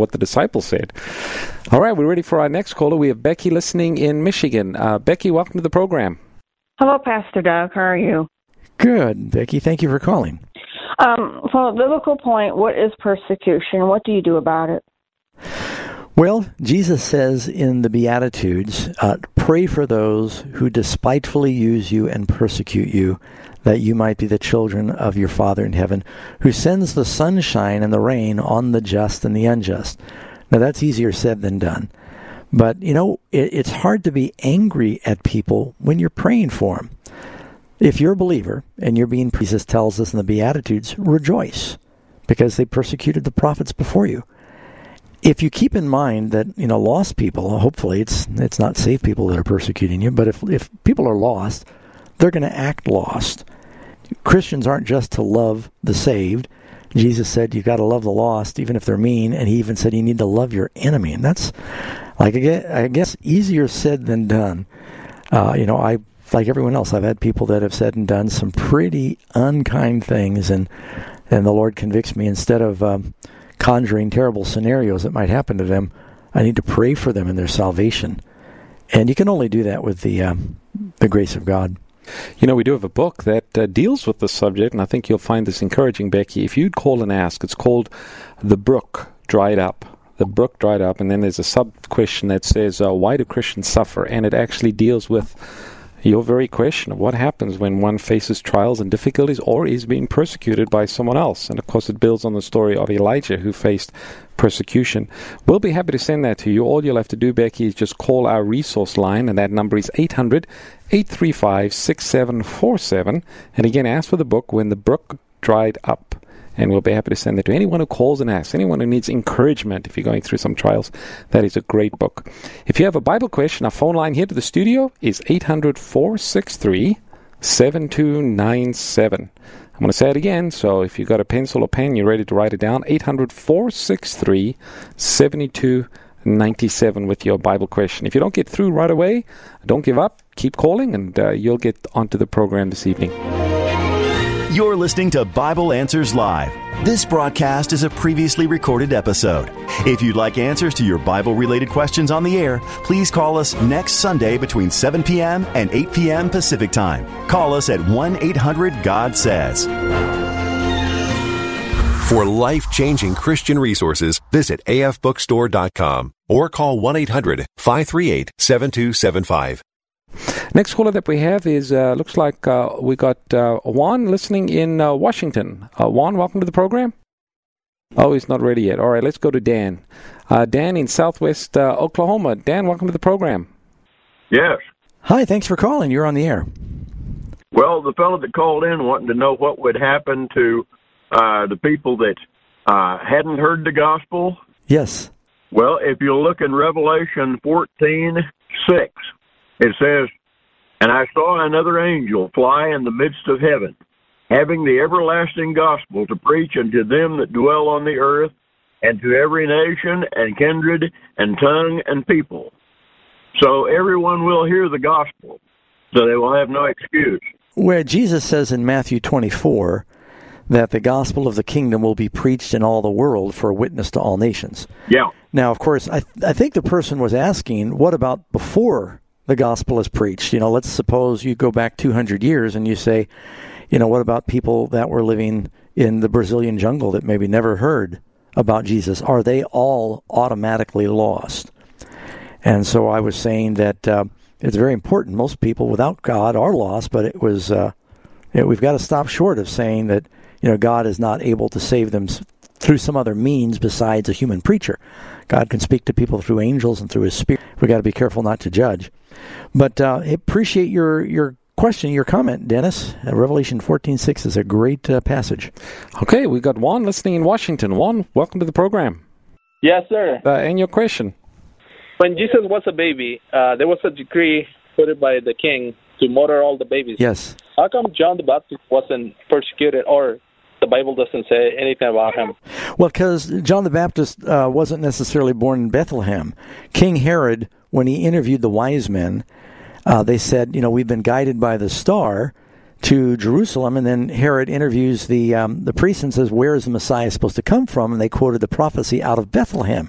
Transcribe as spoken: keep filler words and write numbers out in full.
what the disciples said. All right, we're ready for our next caller. We have Becky listening in Michigan. Uh, Becky, welcome to the program. Hello, Pastor Doug. How are you? Good, Becky. Thank you for calling. Um, from a biblical point, what is persecution? What do you do about it? Well, Jesus says in the Beatitudes, uh, pray for those who despitefully use you and persecute you, that you might be the children of your Father in heaven, who sends the sunshine and the rain on the just and the unjust. Now, that's easier said than done. But, you know, it, it's hard to be angry at people when you're praying for them. If you're a believer and you're being, Jesus tells us in the Beatitudes, rejoice, because they persecuted the prophets before you. If you keep in mind that, you know, lost people, hopefully it's it's not saved people that are persecuting you, but if if people are lost, they're going to act lost. Christians aren't just to love the saved. Jesus said you've got to love the lost, even if they're mean, and he even said you need to love your enemy. And that's, like, I guess, easier said than done. Uh, you know, I, like everyone else, I've had people that have said and done some pretty unkind things, and, and the Lord convicts me. Instead of um, conjuring terrible scenarios that might happen to them, I need to pray for them in their salvation. And you can only do that with the um, the grace of God. You know, we do have a book that uh, deals with this subject, and I think you'll find this encouraging, Becky. If you'd call and ask, it's called The Brook Dried Up. The Brook Dried Up, and then there's a sub-question that says, uh, why do Christians suffer? And it actually deals with your very question of what happens when one faces trials and difficulties or is being persecuted by someone else. And, of course, it builds on the story of Elijah, who faced persecution. We'll be happy to send that to you. All you'll have to do, Becky, is just call our resource line, and that number is eight hundred, eight three five, six seven four seven. And, again, ask for the book, When the Brook Dried Up. And we'll be happy to send it to anyone who calls and asks, anyone who needs encouragement if you're going through some trials. That is a great book. If you have a Bible question, our phone line here to the studio is eight hundred, four six three, seven two nine seven. I'm going to say it again, so if you've got a pencil or pen, you're ready to write it down, eight hundred, four six three, seven two nine seven with your Bible question. If you don't get through right away, don't give up. Keep calling, and uh, you'll get onto the program this evening. You're listening to Bible Answers Live. This broadcast is a previously recorded episode. If you'd like answers to your Bible-related questions on the air, please call us next Sunday between seven p.m. and eight p.m. Pacific Time. Call us at one eight hundred God says. For life-changing Christian resources, visit a f bookstore dot com or call one eight hundred, five three eight, seven two seven five. Next caller that we have is, uh, looks like uh, we got uh, Juan listening in uh, Washington. Uh, Juan, welcome to the program. Oh, he's not ready yet. All right, let's go to Dan. Uh, Dan in southwest uh, Oklahoma. Dan, welcome to the program. Yes. Hi, thanks for calling. You're on the air. Well, the fellow that called in wanting to know what would happen to uh, the people that uh, hadn't heard the gospel. Yes. Well, if you look in Revelation fourteen six, it says, "And I saw another angel fly in the midst of heaven, having the everlasting gospel to preach unto them that dwell on the earth, and to every nation and kindred and tongue and people." So everyone will hear the gospel, so they will have no excuse. Where Jesus says in Matthew twenty-four that the gospel of the kingdom will be preached in all the world for a witness to all nations. Yeah. Now, of course, I, th- I think the person was asking, what about before the gospel is preached? You know, let's suppose you go back two hundred years and you say, you know, what about people that were living in the Brazilian jungle that maybe never heard about Jesus? Are they all automatically lost? And so I was saying that uh, it's very important. Most people without God are lost, but it was uh, it, we've got to stop short of saying that, you know, God is not able to save them through some other means besides a human preacher. God can speak to people through angels and through His Spirit. We've got to be careful not to judge. But uh, I appreciate your, your question, your comment, Dennis. Uh, Revelation fourteen six is a great uh, passage. Okay, we've got Juan listening in Washington. Juan, welcome to the program. Yes, sir. Uh, and your question? When Jesus was a baby, uh, there was a decree put by the king to murder all the babies. Yes. How come John the Baptist wasn't persecuted, or the Bible doesn't say anything about him? Well, because John the Baptist uh, wasn't necessarily born in Bethlehem. King Herod, when he interviewed the wise men, uh, they said, you know, we've been guided by the star to Jerusalem. And then Herod interviews the um, the priest and says, where is the Messiah supposed to come from? And they quoted the prophecy out of Bethlehem.